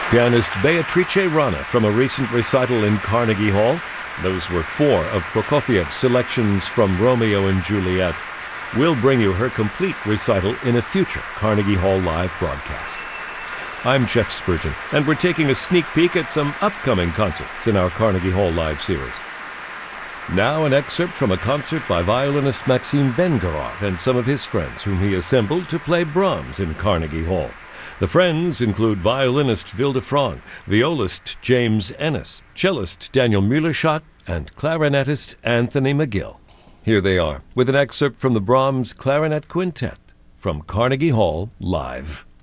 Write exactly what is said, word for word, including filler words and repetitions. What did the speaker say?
Pianist Beatrice Rana from a recent recital in Carnegie Hall. Those were four of Prokofiev's selections from Romeo and Juliet. We'll bring you her complete recital in a future Carnegie Hall Live broadcast. I'm Jeff Spurgeon, and we're taking a sneak peek at some upcoming concerts in our Carnegie Hall Live series. Now an excerpt from a concert by violinist Maxim Vengerov and some of his friends whom he assembled to play Brahms in Carnegie Hall. The friends include violinist Vilde Frang, violist James Ennis, cellist Daniel Mühlerschott, and clarinetist Anthony McGill. Here they are, with an excerpt from the Brahms Clarinet Quintet from Carnegie Hall Live.